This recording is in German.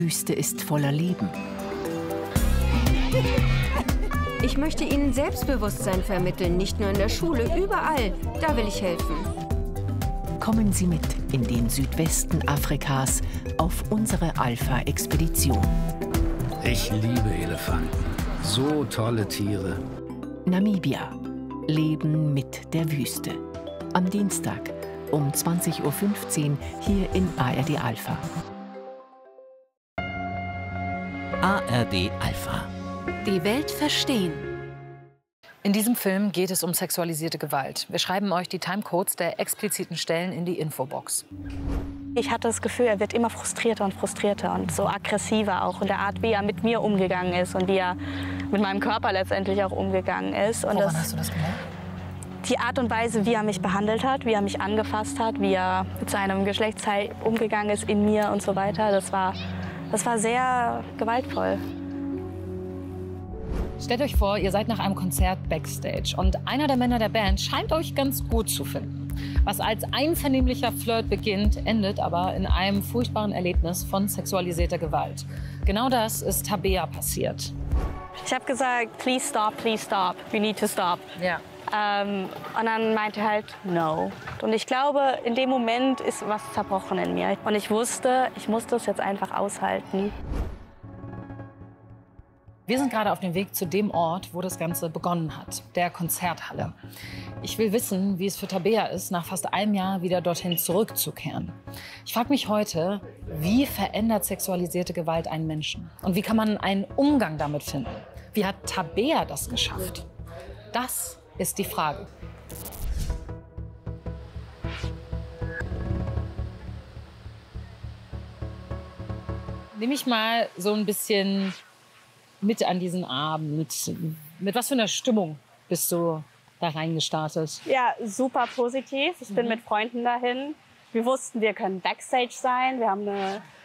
Wüste ist voller Leben. Ich möchte Ihnen Selbstbewusstsein vermitteln, nicht nur in der Schule, überall. Da will ich helfen. Kommen Sie mit in den Südwesten Afrikas auf unsere Alpha-Expedition. Ich liebe Elefanten. So tolle Tiere. Namibia. Leben mit der Wüste. Am Dienstag um 20:15 Uhr hier in ARD Alpha. ARD Alpha. Die Welt verstehen. In diesem Film geht es um sexualisierte Gewalt. Wir schreiben euch die Timecodes der expliziten Stellen in die Infobox. Ich hatte das Gefühl, er wird immer frustrierter und so aggressiver auch in der Art, wie er mit mir umgegangen ist und wie er mit meinem Körper letztendlich auch umgegangen ist. Und Woran hast du das gemerkt? Die Art und Weise, wie er mich behandelt hat, wie er mich angefasst hat, wie er mit seinem Geschlechtsteil umgegangen ist in mir und so weiter, das war sehr gewaltvoll. Stellt euch vor, ihr seid nach einem Konzert backstage und einer der Männer der Band scheint euch ganz gut zu finden. Was als einvernehmlicher Flirt beginnt, endet aber in einem furchtbaren Erlebnis von sexualisierter Gewalt. Genau das ist Tabea passiert. Ich habe gesagt, please stop, we need to stop. Ja. Und dann meinte er halt, no. Und ich glaube, in dem Moment ist was zerbrochen in mir. Und ich wusste, ich muss das jetzt einfach aushalten. Wir sind gerade auf dem Weg zu dem Ort, wo das Ganze begonnen hat, der Konzerthalle. Ich will wissen, wie es für Tabea ist, nach fast einem Jahr wieder dorthin zurückzukehren. Ich frage mich heute, wie verändert sexualisierte Gewalt einen Menschen? Und wie kann man einen Umgang damit finden? Wie hat Tabea das geschafft? Das ist die Frage. Nimm mich mal so ein bisschen mit an diesen Abend. Mit was für einer Stimmung bist du da reingestartet? Ja, super positiv. Ich bin mit Freunden dahin. Wir wussten, wir können Backstage sein. Wir haben eine